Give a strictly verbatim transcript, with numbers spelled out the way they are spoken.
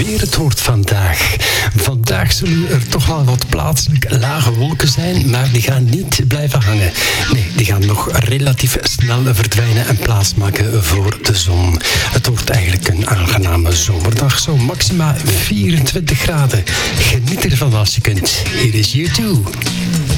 weer het wordt vandaag. Vandaag zullen er toch wel wat plaatselijk lage wolken zijn, maar die gaan niet blijven hangen. Nee, die gaan nog relatief snel verdwijnen en plaatsmaken voor de zon. Het wordt eigenlijk een aangename zomerdag, zo maxima vierentwintig graden. Geniet ervan als je kunt. Hier is U twee.